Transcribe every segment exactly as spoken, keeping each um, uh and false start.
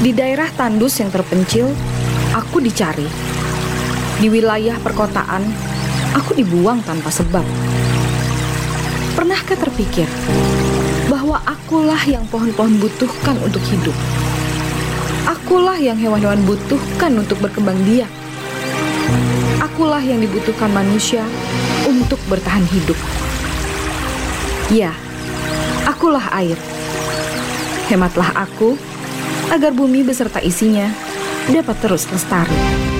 Di daerah tandus yang terpencil, aku dicari. Di wilayah perkotaan, aku dibuang tanpa sebab. Pernahkah terpikir bahwa akulah yang pohon-pohon butuhkan untuk hidup? Akulah yang hewan-hewan butuhkan untuk berkembang biak. Akulah yang dibutuhkan manusia untuk bertahan hidup. Ya, akulah air. Hematlah aku agar bumi beserta isinya dapat terus lestari.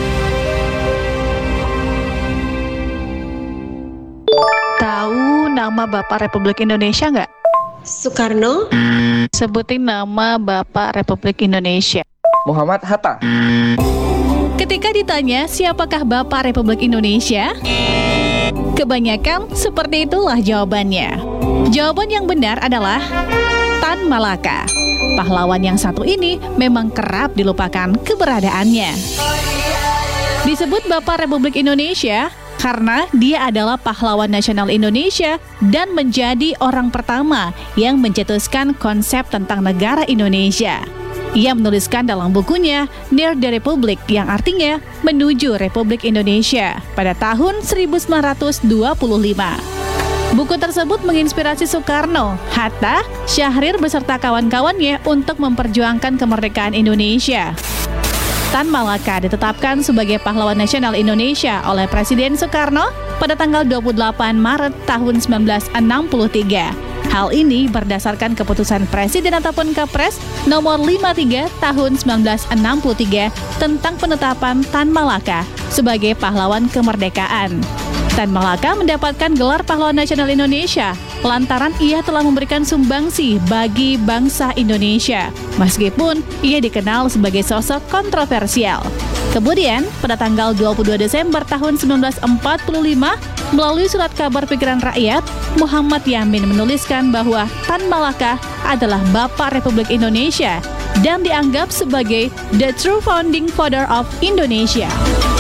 Tahu nama Bapak Republik Indonesia nggak? Soekarno. Sebutin nama Bapak Republik Indonesia. Muhammad Hatta. Ketika ditanya siapakah Bapak Republik Indonesia, kebanyakan seperti itulah jawabannya. Jawaban yang benar adalah Tan Malaka. Pahlawan yang satu ini memang kerap dilupakan keberadaannya. Disebut Bapak Republik Indonesia karena dia adalah pahlawan nasional Indonesia dan menjadi orang pertama yang mencetuskan konsep tentang negara Indonesia. Ia menuliskan dalam bukunya Near the Republic yang artinya menuju Republik Indonesia pada tahun seribu sembilan ratus dua puluh lima. Buku tersebut menginspirasi Soekarno, Hatta, Syahrir beserta kawan-kawannya untuk memperjuangkan kemerdekaan Indonesia. Tan Malaka ditetapkan sebagai pahlawan nasional Indonesia oleh Presiden Soekarno pada tanggal dua puluh delapan Maret tahun seribu sembilan ratus enam puluh tiga. Hal ini berdasarkan keputusan Presiden ataupun Kepres nomor lima puluh tiga tahun seribu sembilan ratus enam puluh tiga tentang penetapan Tan Malaka sebagai pahlawan kemerdekaan. Tan Malaka mendapatkan gelar pahlawan nasional Indonesia lantaran ia telah memberikan sumbangsi bagi bangsa Indonesia, meskipun ia dikenal sebagai sosok kontroversial. Kemudian, pada tanggal dua puluh dua Desember tahun seribu sembilan ratus empat puluh lima, melalui surat kabar pikiran rakyat, Muhammad Yamin menuliskan bahwa Tan Malaka adalah Bapak Republik Indonesia dan dianggap sebagai the true founding father of Indonesia.